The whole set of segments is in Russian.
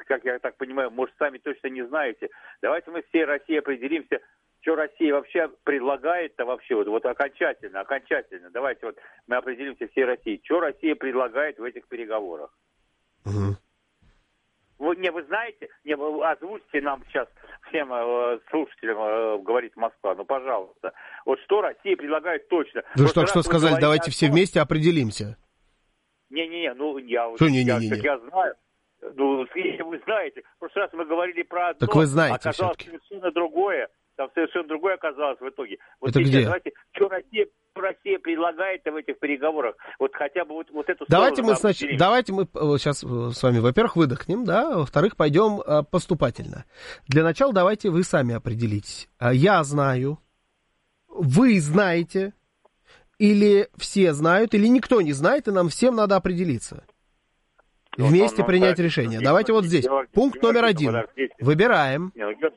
как я так понимаю, может, сами точно не знаете. Давайте мы всей Россией определимся, что Россия вообще предлагает-то вообще, вот окончательно. Давайте вот мы определимся всей Россией, что Россия предлагает в этих переговорах. Угу. Вы знаете, вы озвучьте нам сейчас всем слушателям, говорит Москва, пожалуйста. Вот что Россия предлагает точно. Вы только что сказали, давайте все вместе определимся. Не-не-не, я знаю. Если вы знаете, в прошлый раз мы говорили про одно, так вы знаете оказалось все-таки. совершенно другое. Там совершенно другое оказалось в итоге. Вот это сейчас где? Давайте, что Россия предлагает в этих переговорах, вот хотя бы вот эту давайте мы сторону сейчас с вами, во-первых, выдохнем, да, во-вторых, пойдем поступательно. Для начала давайте вы сами определитесь. Я знаю, вы знаете, или все знают, или никто не знает, и нам всем надо определиться. Вместе принять решение. Давайте вот здесь. Пункт номер 1. Выбираем.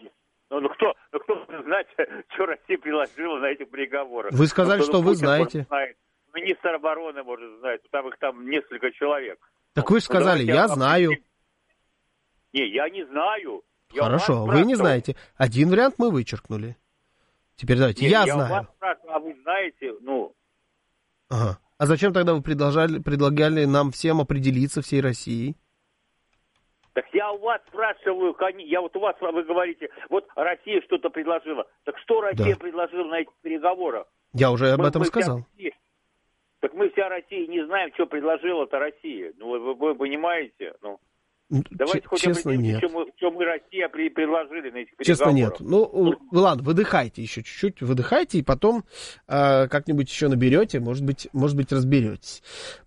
Кто знает, что Россия предложила на этих переговорах? Вы сказали, что вы знаете. Министр обороны может знать, их там несколько человек. Так вы же сказали, я знаю. Не, я не знаю. Хорошо, вы не знаете. Один вариант мы вычеркнули. Теперь давайте, я знаю. Я вас спрашиваю, а вы знаете, Ага. А зачем тогда вы предлагали нам всем определиться, всей Россией? Так я у вас спрашиваю, вы говорите, вот Россия что-то предложила. Так что Россия предложила на этих переговорах? Я уже об этом сказал. Так мы вся Россия не знаем, что предложила-то Россия. Вы понимаете? Давайте хоть определимся, что мы Россия предложили на этих переговорах. Честно, нет. Ладно, выдыхайте еще чуть-чуть, выдыхайте, и потом как-нибудь еще наберете, может быть, разберетесь.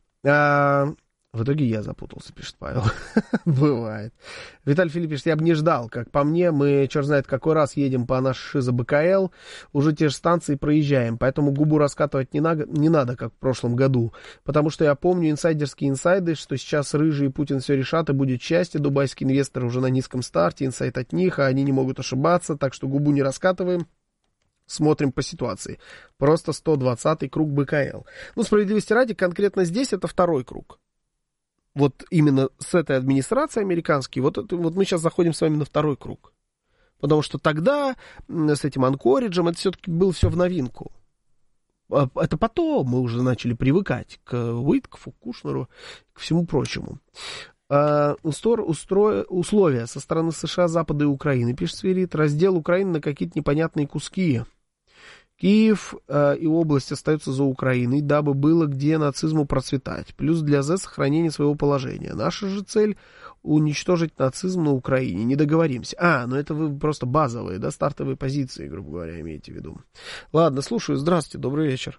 В итоге я запутался, пишет Павел. Бывает. Виталий Филипп пишет, я бы не ждал. Как по мне, мы, черт знает, какой раз едем по нашей ШИЗО БКЛ, уже те же станции проезжаем, поэтому губу раскатывать не надо, как в прошлом году. Потому что я помню инсайдерские инсайды, что сейчас Рыжий и Путин все решат, и будет счастье. Дубайские инвесторы уже на низком старте, инсайд от них, а они не могут ошибаться, так что губу не раскатываем. Смотрим по ситуации. Просто 120-й круг БКЛ. Справедливости ради, конкретно здесь это второй круг. Вот именно с этой администрацией американской, вот мы сейчас заходим с вами на второй круг. Потому что тогда с этим Анкориджем это все-таки было все в новинку. Это потом мы уже начали привыкать к Уиткофу, Кушнеру, к всему прочему. Условия со стороны США, Запада и Украины, пишет Свирит, раздел Украины на какие-то непонятные куски. Киев и область остаются за Украиной, дабы было где нацизму процветать. Плюс для ЗС сохранение своего положения. Наша же цель — уничтожить нацизм на Украине. Не договоримся. Это вы просто базовые, да, стартовые позиции, грубо говоря, имеете в виду. Ладно, слушаю. Здравствуйте, добрый вечер.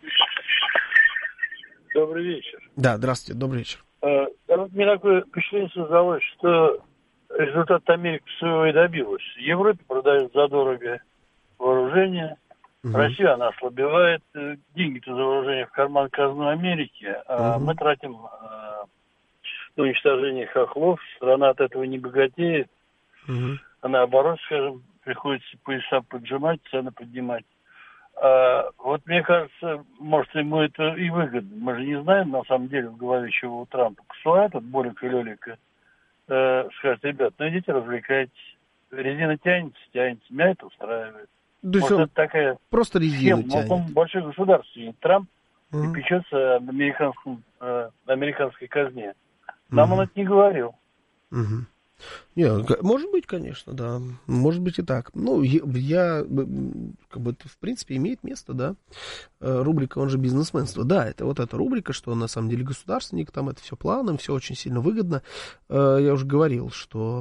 Добрый вечер. Да, здравствуйте, добрый вечер. Мне такое впечатление создалось, что результат Америки своего и добилась. Европе продают задорого вооружение. Россия, она ослабевает, деньги-то за вооружение в карман казны Америки, а мы тратим на уничтожение хохлов, страна от этого не богатеет, а наоборот, скажем, приходится пояса поджимать, цены поднимать. Вот мне кажется, может, ему это и выгодно. Мы же не знаем, на самом деле, в голове чего у Трампа. Ксуа, этот Борик и Лёлика, скажет, ребят, идите развлекайтесь. Резина тянется, меня это устраивает. Да может, это такая просто резину тянет. Он большой государственник. Трамп и печется об американской казне. Нам он это не говорил. Нет, может быть, конечно, да. Может быть и так. Я в принципе, имеет место, да. Рубрика, он же бизнесменство. Да, это вот эта рубрика, что он на самом деле государственник, там это все планом, все очень сильно выгодно. Я уже говорил, что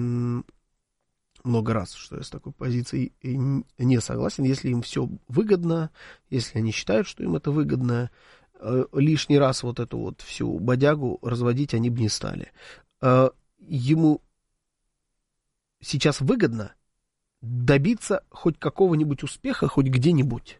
много раз, что я с такой позицией не согласен. Если им все выгодно, если они считают, что им это выгодно, лишний раз вот эту вот всю бодягу разводить они бы не стали. Ему сейчас выгодно добиться хоть какого-нибудь успеха, хоть где-нибудь.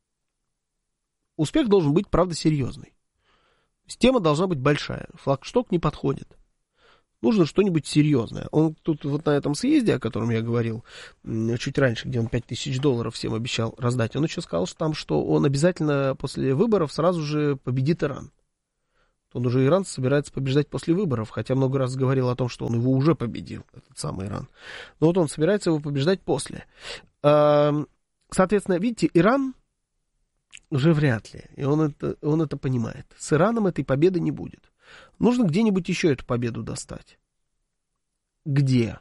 Успех должен быть, правда, серьезный. Тема должна быть большая. Флагшток не подходит. Нужно что-нибудь серьезное. Он тут вот на этом съезде, о котором я говорил чуть раньше, где он $5000 всем обещал раздать, он еще сказал, что он обязательно после выборов сразу же победит Иран. что он уже Иран собирается побеждать после выборов, хотя много раз говорил о том, что он его уже победил, этот самый Иран. Но вот он собирается его побеждать после. Соответственно, видите, Иран уже вряд ли, и он это понимает. С Ираном этой победы не будет. Нужно где-нибудь еще эту победу достать. Где?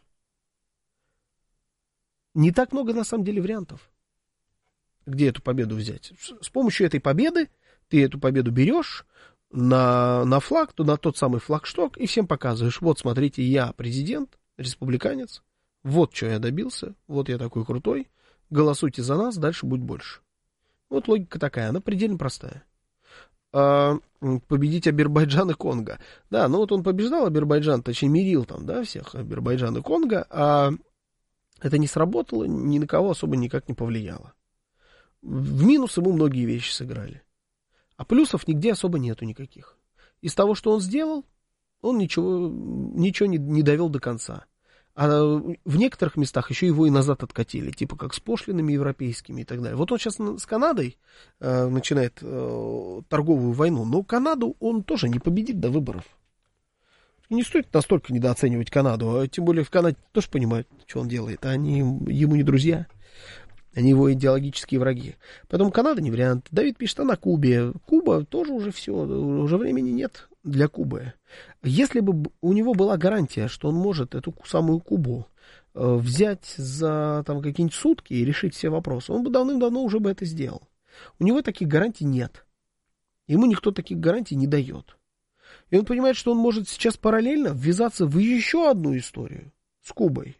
Не так много, на самом деле, вариантов. Где эту победу взять? С помощью этой победы ты эту победу берешь на флаг, на тот самый флагшток, и всем показываешь: вот, смотрите, я президент, республиканец, вот что я добился, вот я такой крутой, голосуйте за нас, дальше будет больше. Вот логика такая, она предельно простая. Победить Азербайджан и Конго. Да, ну вот он побеждал Азербайджан, точнее мирил там, да, всех Азербайджан и Конго, а это не сработало, ни на кого особо никак не повлияло. В минус ему многие вещи сыграли. А плюсов нигде особо нету никаких. Из того, что он сделал, он ничего не довел до конца. А в некоторых местах еще его и назад откатили, типа как с пошлинами европейскими и так далее. Вот он сейчас с Канадой начинает торговую войну, но Канаду он тоже не победит до выборов. Не стоит настолько недооценивать Канаду, а тем более в Канаде тоже понимают, что он делает, а они ему не друзья. Они его идеологические враги. Поэтому Канада не вариант. Давид пишет, а на Кубе. Куба тоже уже все, уже времени нет для Кубы. Если бы у него была гарантия, что он может эту самую Кубу взять за там какие-нибудь сутки и решить все вопросы, он бы давным-давно уже бы это сделал. У него таких гарантий нет. Ему никто таких гарантий не дает. И он понимает, что он может сейчас параллельно ввязаться в еще одну историю с Кубой.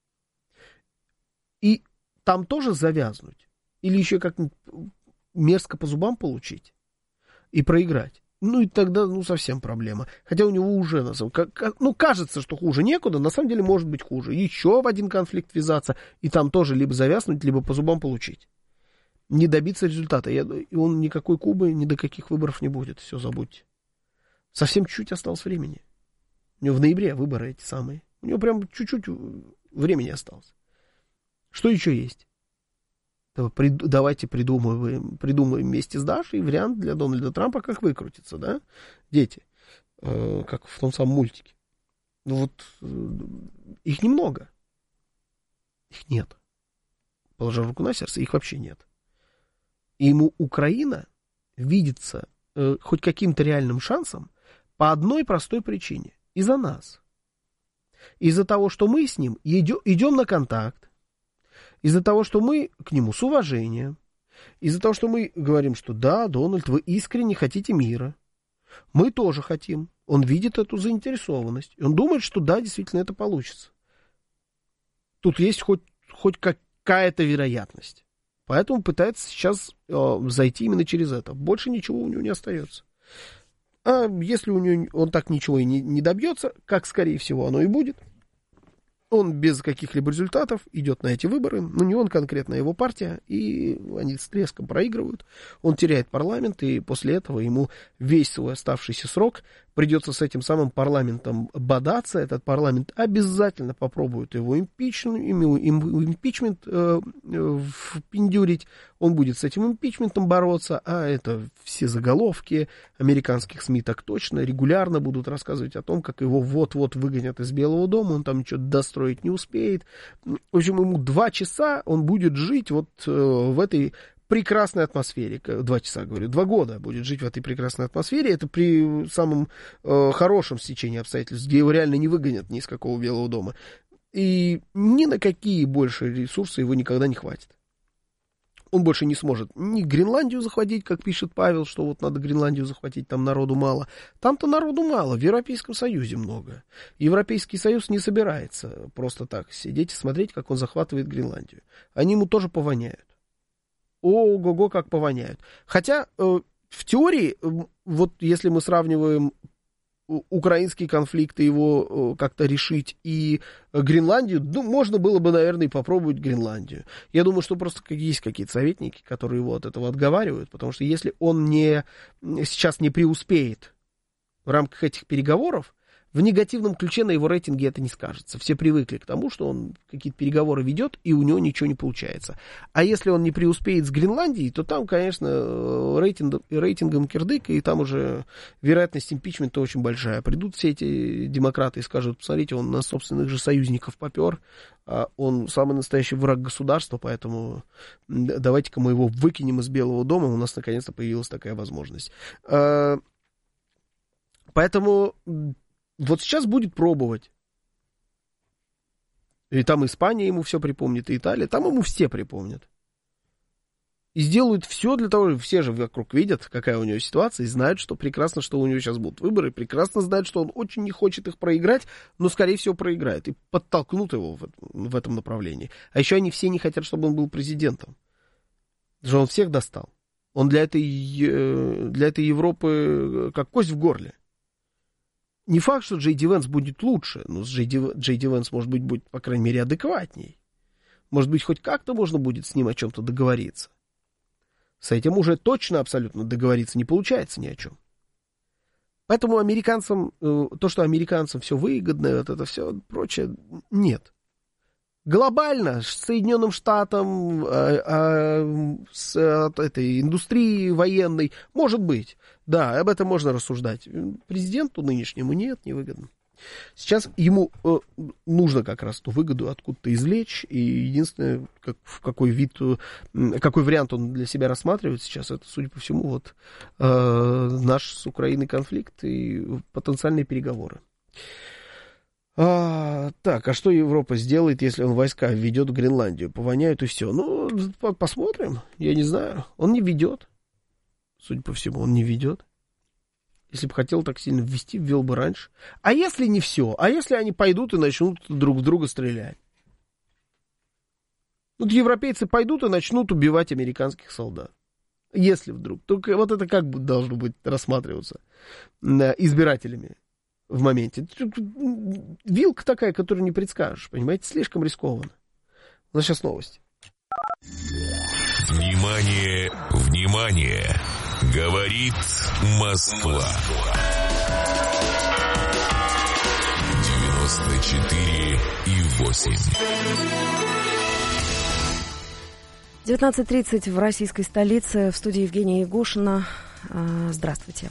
И там тоже завязнуть. Или еще как-нибудь мерзко по зубам получить и проиграть. Ну и тогда, совсем проблема. Хотя у него уже, кажется, что хуже некуда, на самом деле может быть хуже. Еще в один конфликт ввязаться, и там тоже либо завязнуть, либо по зубам получить. Не добиться результата. И он никакой Кубы, ни до каких выборов не будет. Все, забудьте. Совсем чуть осталось времени. У него в ноябре выборы эти самые. У него прям чуть-чуть времени осталось. Что еще есть? Давайте придумаем вместе с Дашей вариант для Дональда Трампа, как выкрутиться, да? Дети. Как в том самом мультике. Их немного. Их нет. Положа руку на сердце, их вообще нет. И ему Украина видится хоть каким-то реальным шансом по одной простой причине. Из-за нас. Из-за того, что мы с ним идем на контакт. Из-за того, что мы к нему с уважением. Из-за того, что мы говорим, что да, Дональд, вы искренне хотите мира. Мы тоже хотим. Он видит эту заинтересованность. И он думает, что да, действительно это получится. Тут есть хоть какая-то вероятность. Поэтому пытается сейчас зайти именно через это. Больше ничего у него не остается. А если он так ничего и не добьется, как скорее всего оно и будет, он без каких-либо результатов идет на эти выборы, но не он конкретно, а его партия, и они с треском проигрывают. Он теряет парламент, и после этого ему весь свой оставшийся срок придется с этим самым парламентом бодаться. Этот парламент обязательно попробует его импичмент впендюрить. Он будет с этим импичментом бороться, а это все заголовки американских СМИ так точно регулярно будут рассказывать о том, как его вот-вот выгонят из Белого дома, он там что-то достроить не успеет. В общем, ему 2 часа он будет жить вот в этой прекрасной атмосфере. 2 часа, говорю, 2 года будет жить в этой прекрасной атмосфере. Это при самом хорошем стечении обстоятельств, где его реально не выгонят ни из какого Белого дома. И ни на какие больше ресурсы его никогда не хватит. Он больше не сможет ни Гренландию захватить, как пишет Павел, что вот надо Гренландию захватить, там народу мало. Там-то народу мало, в Европейском Союзе много. Европейский Союз не собирается просто так сидеть и смотреть, как он захватывает Гренландию. Они ему тоже повоняют. Ого-го, как повоняют. Хотя в теории, вот если мы сравниваем украинский конфликт и его как-то решить, и Гренландию, можно было бы, наверное, и попробовать Гренландию. Я думаю, что просто есть какие-то советники, которые его от этого отговаривают, потому что если он сейчас не преуспеет в рамках этих переговоров, в негативном ключе на его рейтинге это не скажется. Все привыкли к тому, что он какие-то переговоры ведет, и у него ничего не получается. А если он не преуспеет с Гренландией, то там, конечно, рейтингом кирдык, и там уже вероятность импичмента очень большая. Придут все эти демократы и скажут: посмотрите, он на собственных же союзников попер, он самый настоящий враг государства, поэтому давайте-ка мы его выкинем из Белого дома, у нас наконец-то появилась такая возможность. Поэтому вот сейчас будет пробовать. И там Испания ему все припомнит, и Италия, там ему все припомнят. И сделают все для того, все же вокруг видят, какая у него ситуация, и знают, что прекрасно, что у него сейчас будут выборы, прекрасно знают, что он очень не хочет их проиграть, но, скорее всего, проиграет, и подтолкнут его в этом направлении. А еще они все не хотят, чтобы он был президентом. Потому что он всех достал. Он для этой Европы как кость в горле. Не факт, что Джей Ди Венс будет лучше, но Джей Ди Венс, может быть, будет, по крайней мере, адекватней. Может быть, хоть как-то можно будет с ним о чем-то договориться. С этим уже точно абсолютно договориться не получается ни о чем. Поэтому американцам, то, что американцам все выгодно, вот это все прочее, нет. Глобально Соединенным Штатам, с этой индустрией военной, может быть, да, об этом можно рассуждать. Президенту нынешнему нет, невыгодно. Сейчас ему нужно как раз ту выгоду откуда-то извлечь, и единственное, какой вариант он для себя рассматривает сейчас, это, судя по всему, вот наш с Украиной конфликт и потенциальные переговоры. Так, а что Европа сделает, если он войска введет в Гренландию? Повоняют и все. Ну, посмотрим, я не знаю. Он не ведет. Судя по всему, он не ведет. Если бы хотел так сильно ввести, ввел бы раньше. А если не все? А если они пойдут и начнут друг в друга стрелять? Вот европейцы пойдут и начнут убивать американских солдат. Если вдруг. Только вот это как должно быть рассматриваться избирателями в моменте. Вилка такая, которую не предскажешь, понимаете, слишком рискованно. У нас сейчас новости. Внимание, внимание! Говорит Москва. 94,8. 19:30 в российской столице. В студии Евгения Ягушина. Здравствуйте.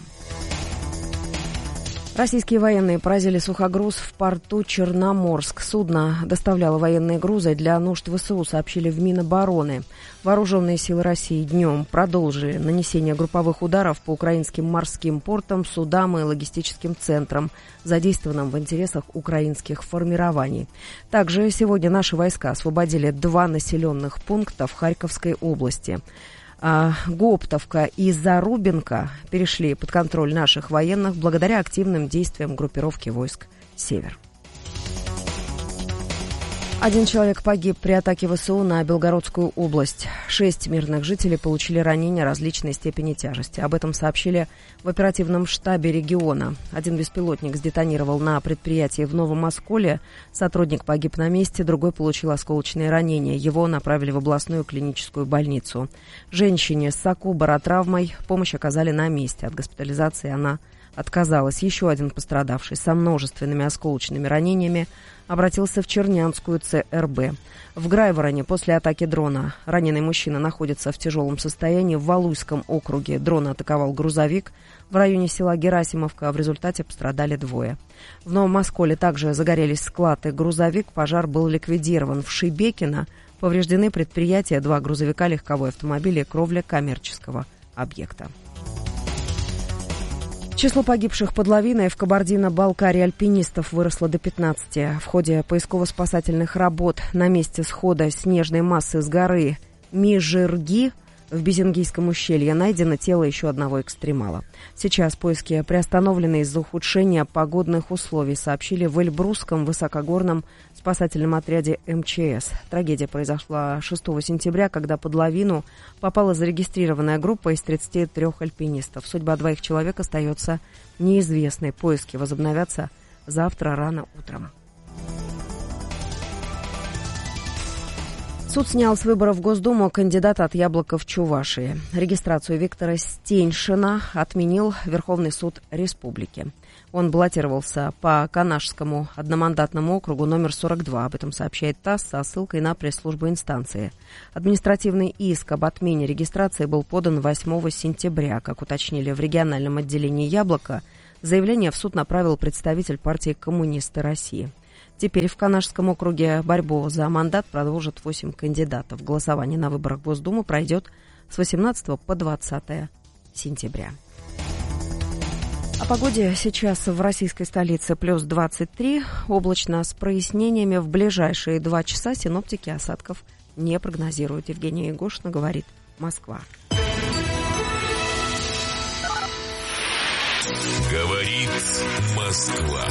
Российские военные поразили сухогруз в порту Черноморск. Судно доставляло военные грузы для нужд ВСУ, сообщили в Минобороны. Вооруженные силы России днем продолжили нанесение групповых ударов по украинским морским портам, судам и логистическим центрам, задействованным в интересах украинских формирований. Также сегодня наши войска освободили 2 населенных пункта в Харьковской области. Гоптовка и Зарубинка перешли под контроль наших военных благодаря активным действиям группировки войск «Север». 1 человек погиб при атаке ВСУ на Белгородскую область. 6 мирных жителей получили ранения различной степени тяжести. Об этом сообщили в оперативном штабе региона. 1 беспилотник сдетонировал на предприятии в Новом Осколе. Сотрудник погиб на месте, другой получил осколочные ранения. Его направили в областную клиническую больницу. Женщине с баротравмой помощь оказали на месте. От госпитализации она отказалась. Еще 1 пострадавший со множественными осколочными ранениями обратился в Чернянскую ЦРБ. В Грайвороне после атаки дрона раненый мужчина находится в тяжелом состоянии. В Валуйском округе дрон атаковал грузовик в районе села Герасимовка. В результате пострадали 2. В Новом Осколе также загорелись склад и грузовик. Пожар был ликвидирован. В Шибекино повреждены предприятия, 2 грузовика, легковой автомобиль и кровля коммерческого объекта. Число погибших под лавиной в Кабардино-Балкарии альпинистов выросло до 15. В ходе поисково-спасательных работ на месте схода снежной массы с горы Межирги в Безингийском ущелье найдено тело еще одного экстремала. Сейчас поиски приостановлены из-за ухудшения погодных условий, сообщили в Эльбрусском высокогорном спасательном отряде МЧС. Трагедия произошла 6 сентября, когда под лавину попала зарегистрированная группа из 33 альпинистов. Судьба 2 человек остается неизвестной. Поиски возобновятся завтра рано утром. Суд снял с выборов в Госдуму кандидата от «Яблока» в Чувашии. Регистрацию Виктора Стеньшина отменил Верховный суд Республики. Он баллотировался по Канашскому одномандатному округу номер 42. Об этом сообщает ТАСС со ссылкой на пресс-службу инстанции. Административный иск об отмене регистрации был подан 8 сентября. Как уточнили в региональном отделении «Яблоко», заявление в суд направил представитель партии «Коммунисты России». Теперь в Канашском округе борьбу за мандат продолжат 8 кандидатов. Голосование на выборах в Госдуму пройдет с 18 по 20 сентября. О погоде сейчас в российской столице плюс 23. Облачно с прояснениями. В ближайшие 2 часа синоптики осадков не прогнозируют. Евгения Егошина говорит, Москва. Говорит Москва.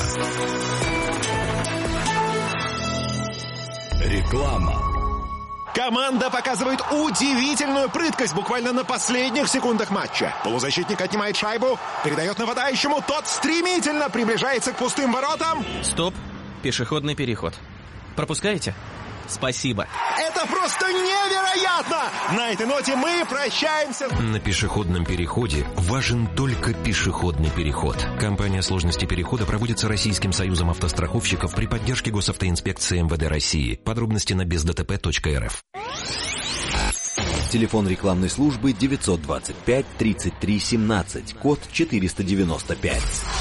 Реклама. Команда показывает удивительную прыткость буквально на последних секундах матча. Полузащитник отнимает шайбу, передает нападающему, тот стремительно приближается к пустым воротам. Стоп, пешеходный переход. Пропускаете? Спасибо. Это просто невероятно! На этой ноте мы прощаемся. На пешеходном переходе важен только пешеходный переход. Кампания сложности перехода проводится Российским союзом автостраховщиков при поддержке Госавтоинспекции МВД России. Подробности на бездтп.рф. Телефон рекламной службы 925 33 17, код 495.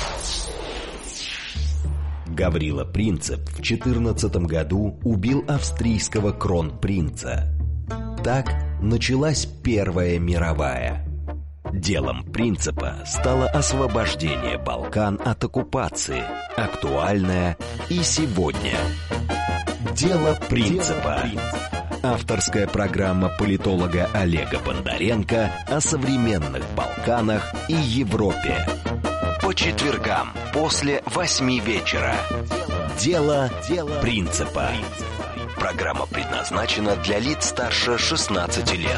Гаврила Принцип в 14 году убил австрийского кронпринца. Так началась Первая мировая. Делом Принципа стало освобождение Балкан от оккупации, актуальное и сегодня. Дело Принципа. Авторская программа политолога Олега Бондаренко о современных Балканах и Европе. По четвергам после 8 вечера. Дело Принципа. Программа предназначена для лиц старше 16 лет.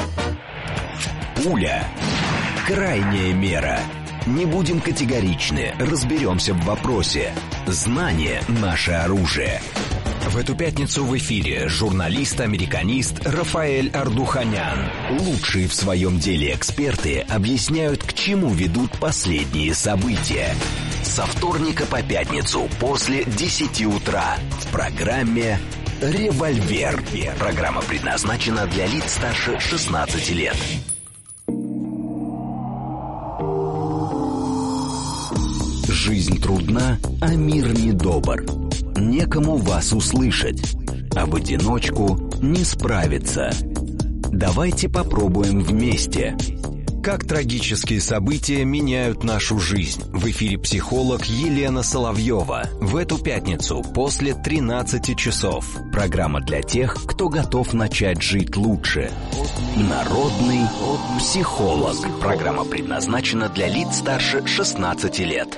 Пуля. Крайняя мера. Не будем категоричны, разберемся в вопросе. Знание – наше оружие. В эту пятницу в эфире журналист-американист Рафаэль Ардуханян. Лучшие в своем деле эксперты объясняют, к чему ведут последние события. Со вторника по пятницу после 10 утра в программе «Револьвер». Программа предназначена для лиц старше 16 лет. Жизнь трудна, а мир недобр. Некому вас услышать, а в одиночку не справиться. Давайте попробуем вместе. Как трагические события меняют нашу жизнь. В эфире психолог Елена Соловьева. В эту пятницу после 13 часов. Программа для тех, кто готов начать жить лучше. Народный психолог. Программа предназначена для лиц старше 16 лет.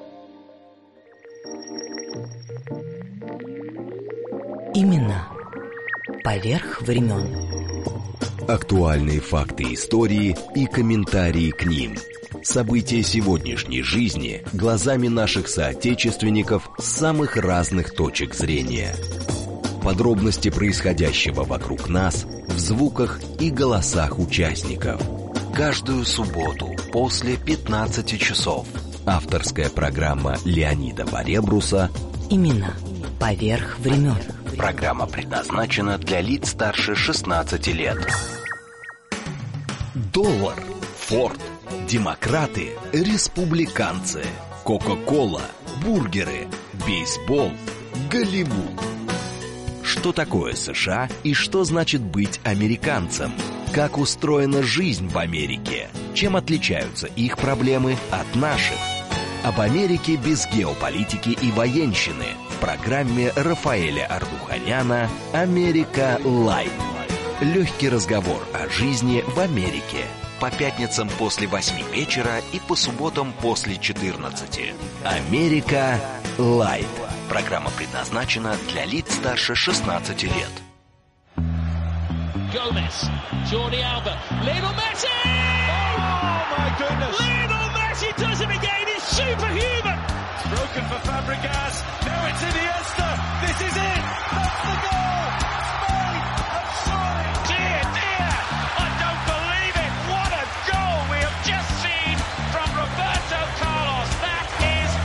Именно поверх времен. Актуальные факты истории и комментарии к ним. События сегодняшней жизни глазами наших соотечественников с самых разных точек зрения. Подробности происходящего вокруг нас в звуках и голосах участников. Каждую субботу после 15 часов. Авторская программа Леонида Баребруса Именно поверх времен. Программа предназначена для лиц старше 16 лет. Доллар, Форд, демократы, республиканцы, Кока-кола, бургеры, бейсбол, Голливуд. Что такое США и что значит быть американцем? Как устроена жизнь в Америке? Чем отличаются их проблемы от наших? Об Америке без геополитики и военщины в программе Рафаэля Ардуханяна «Америка Лайт». Легкий разговор о жизни в Америке. По пятницам после 8 вечера и по субботам после 14. «Америка Лайт». Программа предназначена для лиц старше 16 лет. Gomez, Jordi Alba, Lionel Messi! Oh my goodness! Lionel Messi does it again! It's superhuman! It's broken for Fabregas. Now it's Iniesta. This is it. That's the goal. Spain have scored. Dear, dear, I don't believe it. What a goal we have just seen from Roberto Carlos. That is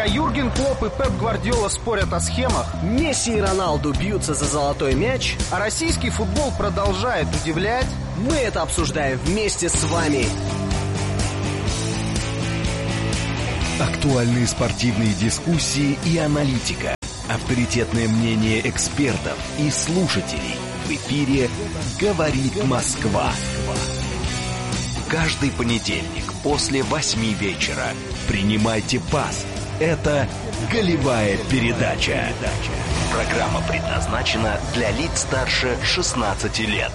Пока Юрген Клопп и Пеп Гвардиола спорят о схемах, Месси и Роналду бьются за золотой мяч, а российский футбол продолжает удивлять, мы это обсуждаем вместе с вами. Актуальные спортивные дискуссии и аналитика. Авторитетное мнение экспертов и слушателей. В эфире «Говорит Москва». Каждый понедельник после 8 вечера принимайте пас. Это «Голевая передача». Программа предназначена для лиц старше 16 лет.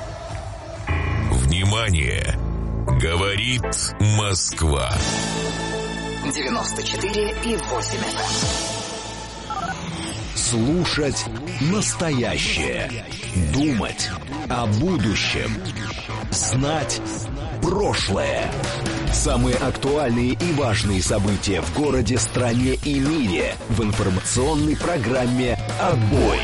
Внимание! Говорит Москва. 94,8 FM. Слушать настоящее. Думать о будущем. Знать прошлое. Самые актуальные и важные события в городе, стране и мире в информационной программе «Отбой».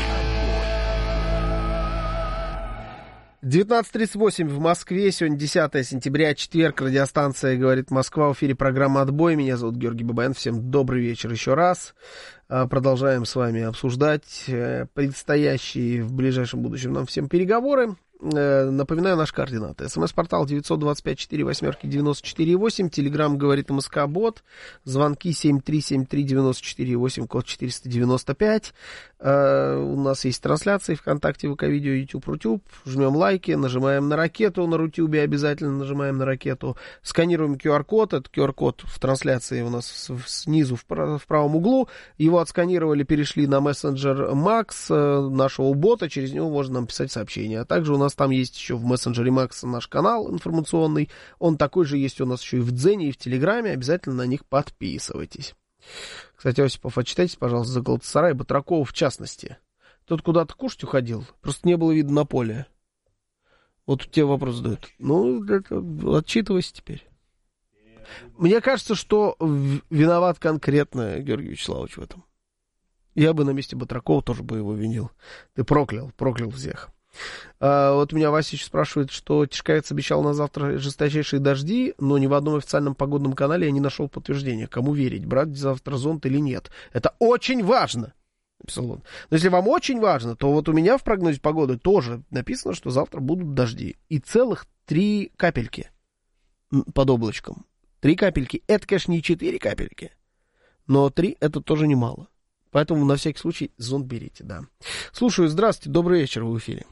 19:38 в Москве. Сегодня 10 сентября, четверг. Радиостанция «Говорит Москва». В эфире программа «Отбой». Меня зовут Георгий Бабаян. Всем добрый вечер еще раз. Продолжаем с вами обсуждать предстоящие в ближайшем будущем нам всем переговоры. Напоминаю наши координаты. СМС-портал 925-48-94-8. Телеграм «Говорит МСК-бот». Звонки 7373948, код 495. У нас есть трансляции ВКонтакте, ВК-видео, YouTube, Рутюб. Жмем лайки, нажимаем на ракету на Рутюбе, обязательно нажимаем на ракету. Сканируем QR-код. Этот QR-код в трансляции у нас снизу в правом углу. Его отсканировали, перешли на мессенджер Макс, нашего бота. Через него можно нам писать сообщения. А также у нас там есть еще в мессенджере Макс наш канал информационный. Он такой же есть у нас еще и в Дзене, и в Телеграме. Обязательно на них подписывайтесь. Кстати, Осипов, отчитайтесь, пожалуйста, за Галатасарай, Батракова в частности. Тот куда-то кушать уходил, просто не было видно на поле. Вот тебе вопрос задают. Ну, отчитывайся теперь. Мне кажется, что виноват конкретно Георгий Вячеславович в этом. Я бы на месте Батракова тоже бы его винил. Ты проклял всех. Вот меня Васич спрашивает, что Тишкаевец обещал на завтра жесточайшие дожди, но ни в одном официальном погодном канале я не нашел подтверждения. Кому верить, брать завтра зонт или нет? Это очень важно, написал он. Но если вам очень важно, то вот у меня в прогнозе погоды тоже написано, что завтра будут дожди. И целых 3 капельки под облачком. 3 капельки. Это, конечно, не 4 капельки, но 3 это тоже немало. Поэтому на всякий случай зонт берите, да. Слушаю, здравствуйте, добрый вечер, вы в эфире.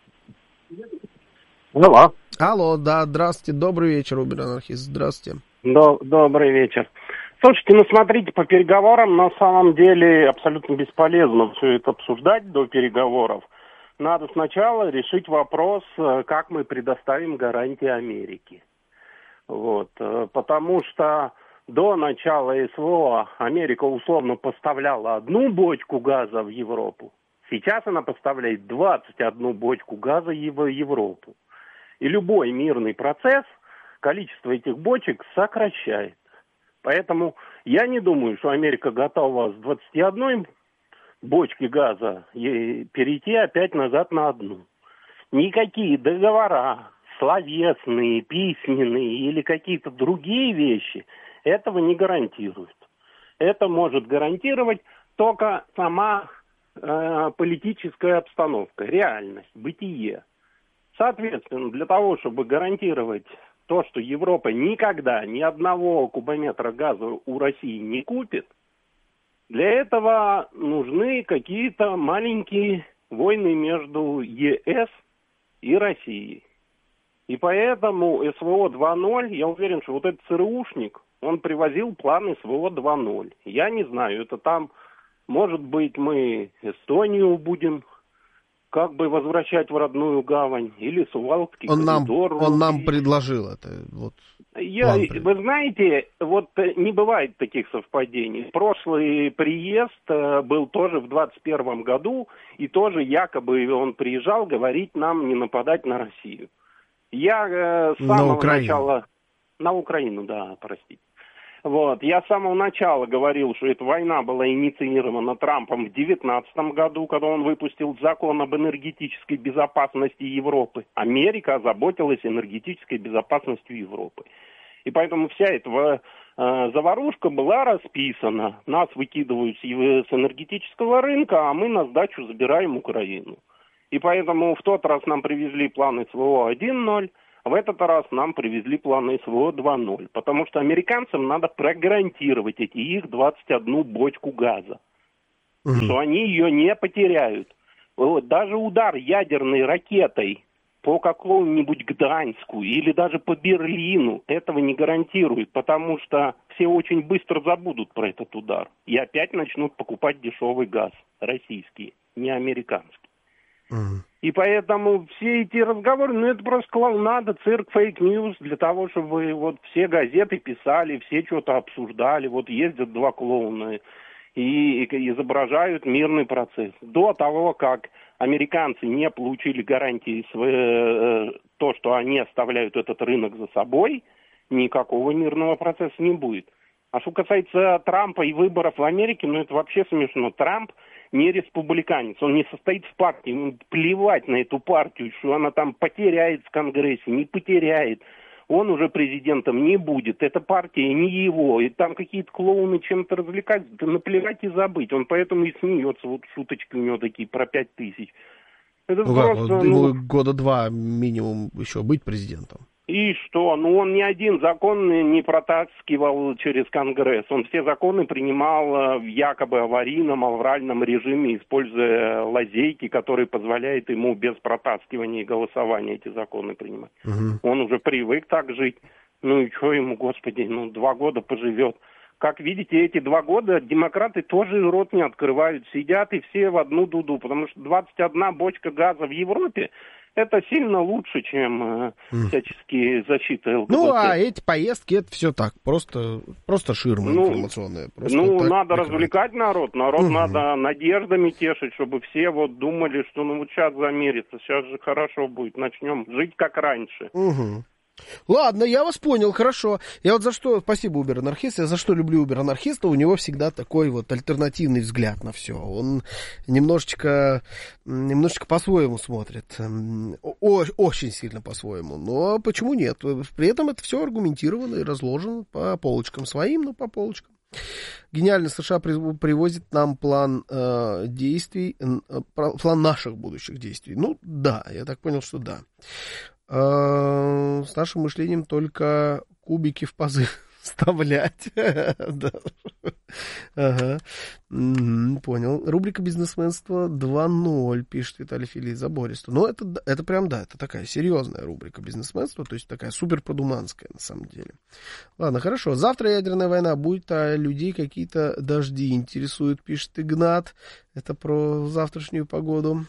Алло. Алло, да, здравствуйте, добрый вечер, Убер-анархист, здравствуйте. Добрый вечер. Слушайте, ну смотрите, по переговорам на самом деле абсолютно бесполезно все это обсуждать до переговоров. Надо сначала решить вопрос, как мы предоставим гарантии Америке. Вот, потому что до начала СВО Америка условно поставляла 1 бочку газа в Европу. Сейчас она поставляет 21 бочку газа в Европу. И любой мирный процесс количество этих бочек сокращает. Поэтому я не думаю, что Америка готова с 21 бочки газа перейти опять назад на 1. Никакие договора, словесные, письменные или какие-то другие вещи этого не гарантируют. Это может гарантировать только сама политическая обстановка, реальность, бытие. Соответственно, для того, чтобы гарантировать то, что Европа никогда ни одного кубометра газа у России не купит, для этого нужны какие-то маленькие войны между ЕС и Россией. И поэтому СВО 2.0, я уверен, что вот этот ЦРУшник, он привозил план СВО 2.0. Я не знаю, это там, может быть, мы Эстонию будем как бы возвращать в родную гавань, или Сувалский коридор. Он нам предложил это. Вот, вы знаете, вот не бывает таких совпадений. Прошлый приезд был тоже в 2021 году, и тоже якобы он приезжал говорить нам не нападать на Россию. Я с самого начала... На Украину, да, простите. Вот. Я с самого начала говорил, что эта война была инициирована Трампом в 2019 году, когда он выпустил закон об энергетической безопасности Европы. Америка озаботилась энергетической безопасностью Европы. И поэтому вся эта Заварушка была расписана. Нас выкидывают с энергетического рынка, а мы на сдачу забираем Украину. И поэтому в тот раз нам привезли план СВО 1.0, а в этот раз нам привезли план СВО 2.0. Потому что американцам надо прогарантировать эти их 21 бочку газа. Что они ее не потеряют. Вот, даже удар ядерной ракетой по какому-нибудь Гданьску или даже по Берлину этого не гарантирует, потому что все очень быстро забудут про этот удар. И опять начнут покупать дешевый газ, российский, не американский. И поэтому все эти разговоры, это просто клоунада, цирк, фейк-ньюс, для того, чтобы вот все газеты писали, все что-то обсуждали, вот ездят два клоуна и изображают мирный процесс. До того, как американцы не получили гарантии, то, что они оставляют этот рынок за собой, никакого мирного процесса не будет. А что касается Трампа и выборов в Америке, это вообще смешно. Трамп не республиканец, он не состоит в партии, ему плевать на эту партию, что она там потеряет в Конгрессе, не потеряет. Он уже президентом не будет, эта партия не его, и там какие-то клоуны чем-то развлекаются, да наплевать и забыть. Он поэтому и смеется, вот шуточки у него такие про 5000. Это просто, ему года 2 минимум еще быть президентом. И что? Он ни один закон не протаскивал через Конгресс. Он все законы принимал в якобы аварийном, авральном режиме, используя лазейки, которые позволяют ему без протаскивания и голосования эти законы принимать. Он уже привык так жить. И что ему, господи, 2 года поживет. Как видите, эти 2 года демократы тоже рот не открывают. Сидят и все в одну дуду, потому что 21 бочка газа в Европе это сильно лучше, чем всяческие защиты ЛГБТ. А эти поездки, это все так, просто ширма информационная. Надо развлекать народ. Народ надо надеждами тешить, чтобы все вот думали, что вот сейчас замерится, сейчас же хорошо будет, начнем жить как раньше. Ладно, я вас понял, хорошо. Я вот за что, спасибо, Убер-анархист, я за что люблю Убер-анархиста, у него всегда такой вот альтернативный взгляд на все. Он немножечко по-своему смотрит, очень сильно по-своему, но почему нет? При этом это все аргументировано и разложено по полочкам своим, но по полочкам. Гениально, США привозит нам план действий, план наших будущих действий. Да, я так понял, что да. С нашим мышлением только кубики в пазы вставлять. Понял. Рубрика «Бизнесменство 2.0», пишет Виталий Филий Забористо. Это прям, да, это такая серьезная рубрика «Бизнесменство», то есть такая суперпродуманская на самом деле. Ладно, хорошо. Завтра ядерная война будет, а людей какие-то дожди интересуют, пишет Игнат. Это про завтрашнюю погоду.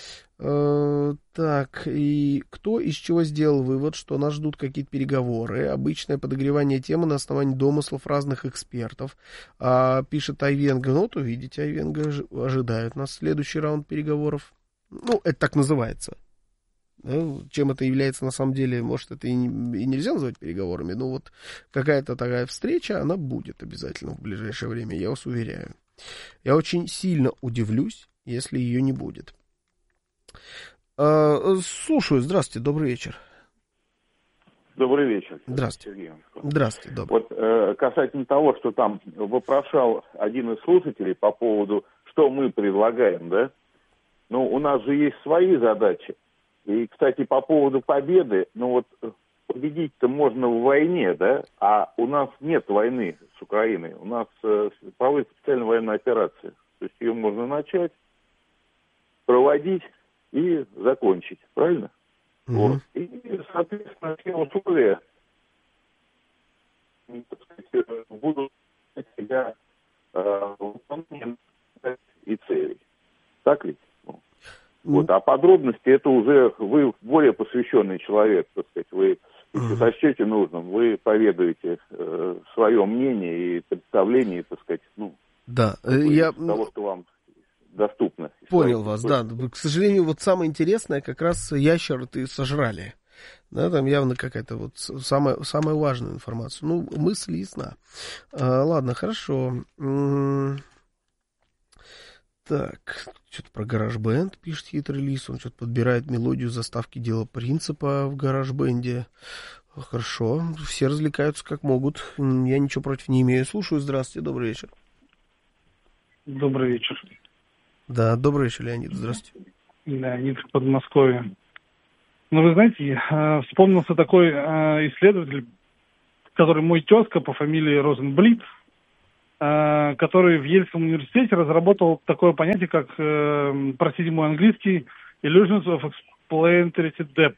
Так, и кто из чего сделал вывод, что нас ждут какие-то переговоры, обычное подогревание темы на основании домыслов разных экспертов, пишет Айвенго. То видите, Айвенго ожидает нас следующий раунд переговоров. Это так называется. Чем это является на самом деле, может, это и нельзя назвать переговорами, но вот какая-то такая встреча, она будет обязательно в ближайшее время, я вас уверяю. Я очень сильно удивлюсь, если ее не будет. Слушаю, здравствуйте, добрый вечер. Добрый вечер. Здравствуйте. Сергей. Здравствуйте, добрый. Вот касательно того, что там вопрошал один из слушателей по поводу, что мы предлагаем, да? У нас же есть свои задачи. И, кстати, по поводу победы, победить-то можно в войне, да? А у нас нет войны с Украиной. У нас проводится специальная военная операция. То есть ее можно начать, проводить и закончить, правильно? Вот. И, соответственно, все условия будут для выполнения и целей. Так ведь? А подробности это уже вы более посвященный человек, так сказать, вы, если сочтете нужным, вы поведаете свое мнение и представление, так сказать, того, что вам доступно. Понял вас, да. К сожалению, вот самое интересное, как раз ящеры-то сожрали. Да, там явно какая-то вот самая важная информация. Мысль ясна. Ладно, хорошо. Так, что-то про GarageBand пишет хитрый лис. Он что-то подбирает мелодию заставки дела принципа в GarageBand. Хорошо, все развлекаются как могут. Я ничего против не имею. Слушаю, здравствуйте, добрый вечер. Добрый вечер. Да, добрый вечер, Леонид, здравствуйте. Леонид в Подмосковье. Ну, вы знаете, вспомнился такой исследователь, который мой тезка по фамилии Розенблит, который в Ельском университете разработал такое понятие, как, простите мой английский, illusions of explanatory depth.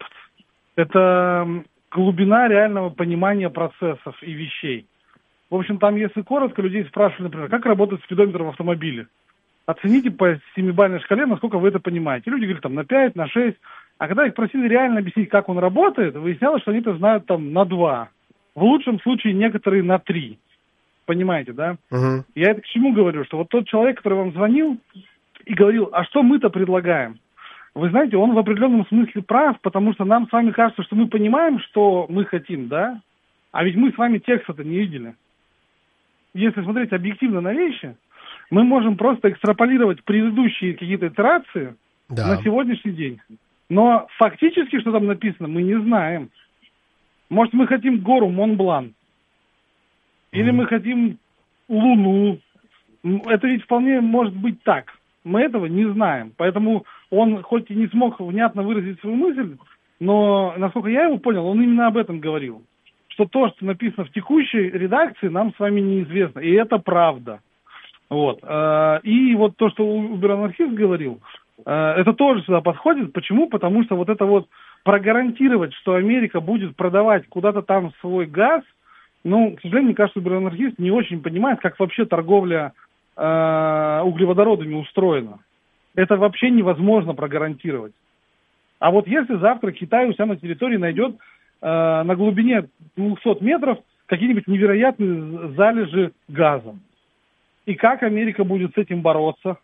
Это глубина реального понимания процессов и вещей. В общем, там, если коротко, людей спрашивали, например, как работает спидометр в автомобиле. Оцените по 7-бальной шкале, насколько вы это понимаете. Люди говорят, там, на 5, на 6. А когда их просили реально объяснить, как он работает, выяснялось, что они это знают там на 2. В лучшем случае некоторые на 3. Понимаете, да? Uh-huh. Я это к чему говорю? Что вот тот человек, который вам звонил и говорил, а что мы-то предлагаем? Вы знаете, он в определенном смысле прав, потому что нам с вами кажется, что мы понимаем, что мы хотим, да? А ведь мы с вами текста-то не видели. Если смотреть объективно на вещи, мы можем просто экстраполировать предыдущие какие-то итерации на сегодняшний день. Но фактически, что там написано, мы не знаем. Может, мы хотим гору Монблан, или мы хотим Луну. Это ведь вполне может быть так. Мы этого не знаем. Поэтому он хоть и не смог внятно выразить свою мысль, но, насколько я его понял, он именно об этом говорил. Что то, что написано в текущей редакции, нам с вами неизвестно. И это правда. Вот. И вот то, что убер-анархист говорил, это тоже сюда подходит. Почему? Потому что вот это вот прогарантировать, что Америка будет продавать куда-то там свой газ, ну, к сожалению, мне кажется, убер-анархист не очень понимает, как вообще торговля углеводородами устроена. Это вообще невозможно прогарантировать. А вот если завтра Китай у себя на территории найдет на глубине 200 метров какие-нибудь невероятные залежи газа, и как Америка будет с этим бороться?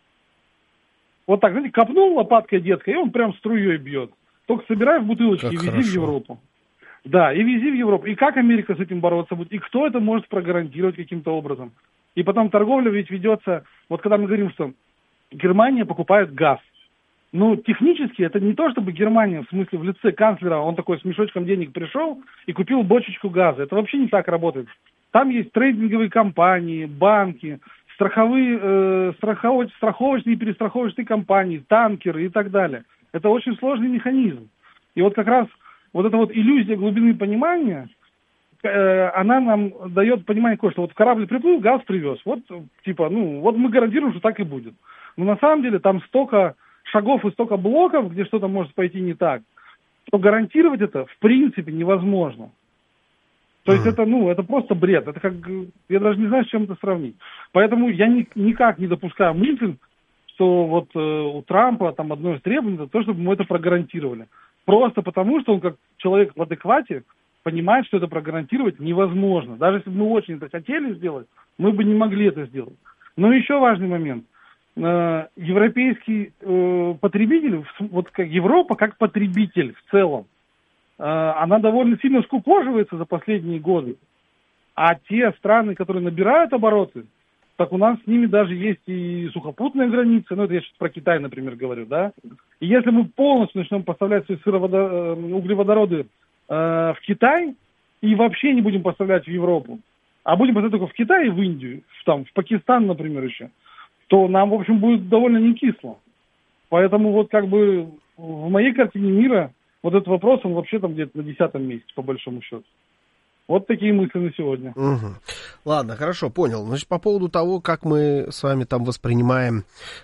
Вот так, знаете, копнул лопаткой детской, и он прям струей бьет. Только собирай в бутылочки и вези в Европу. Да, и вези в Европу. И как Америка с этим бороться будет? И кто это может прогарантировать каким-то образом? И потом торговля ведь ведется, вот когда мы говорим, что Германия покупает газ. Ну, технически это не то, чтобы Германия, в смысле в лице канцлера, он такой с мешочком денег пришел и купил бочечку газа. Это вообще не так работает. Там есть трейдинговые компании, банки, страховочные и перестраховочные компании, танкеры и так далее. Это очень сложный механизм. И вот как раз вот эта вот иллюзия глубины понимания, она нам дает понимание, что вот корабль приплыл, газ привез. Вот, типа, ну, вот мы гарантируем, что так и будет. Но на самом деле там столько шагов и столько блоков, где что-то может пойти не так, что гарантировать это в принципе невозможно. То есть это, ну, это просто бред. Это как, я даже не знаю, с чем это сравнить. Поэтому я никак не допускаю мысль, что вот у Трампа там одно из требований, это то, чтобы мы это прогарантировали. Просто потому, что он как человек в адеквате понимает, что это прогарантировать невозможно. Даже если бы мы очень это хотели сделать, мы бы не могли это сделать. Но еще важный момент. Европейский потребитель, вот как Европа как потребитель в целом, она довольно сильно скукоживается за последние годы. А те страны, которые набирают обороты, так у нас с ними даже есть и сухопутная граница, ну это я сейчас про Китай, например, говорю, да. И если мы полностью начнем поставлять свои углеводороды в Китай и вообще не будем поставлять в Европу, а будем поставлять только в Китай и в Индию, в Пакистан, например, еще, то нам, в общем, будет довольно не кисло. Поэтому вот как бы в моей картине мира вот этот вопрос, он вообще там где-то на 10-м месте, по большому счету. Вот такие мысли на сегодня. Угу. Ладно, хорошо, понял. Значит, по поводу того, как мы с вами там воспринимаем,